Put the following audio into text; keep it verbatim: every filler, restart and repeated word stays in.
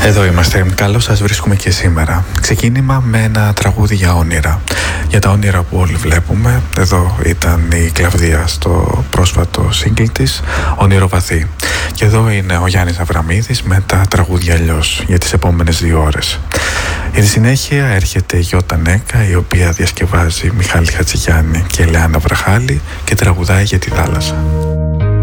Εδώ είμαστε. Καλώς σας βρίσκουμε και σήμερα. Ξεκίνημα με ένα τραγούδι για όνειρα. Για τα όνειρα που όλοι βλέπουμε. Εδώ ήταν η Κλαβδία στο πρόσφατο σύγκλι της, Όνειρο Βαθύ. Και εδώ είναι ο Γιάννης Αβραμίδης με τα τραγούδια αλλιώς για τις επόμενες δύο ώρες. Για τη συνέχεια έρχεται η Γιώτα Νέκα, η οποία διασκευάζει Μιχάλη Χατζηγιάννη και Λεάννα Βραχάλη και τραγουδάει για τη θάλασσα.